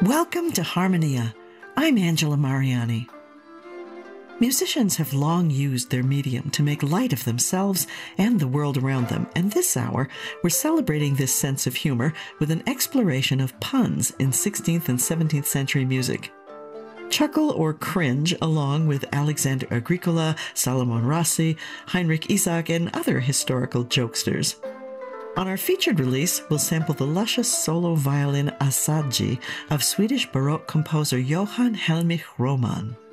Welcome to Harmonia. I'm Angela Mariani. Musicians have long used their medium to make light of themselves and the world around them, and this hour we're celebrating this sense of humor with an exploration of puns in 16th and 17th century music. Chuckle or cringe along with Alexander Agricola, Salomon Rossi, Heinrich Isaac, and other historical jokesters. On our featured release, we'll sample the luscious solo violin assaggi of Swedish Baroque composer Johann Helmich Roman.